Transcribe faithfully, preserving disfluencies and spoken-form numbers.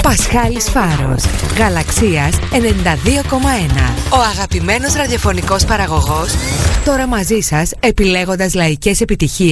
Πασχάλης Φάρος, Γαλαξίας ενενήντα δύο κόμμα ένα. Ο αγαπημένος ραδιοφωνικός παραγωγός, τώρα μαζί σας επιλέγοντας λαϊκές επιτυχίες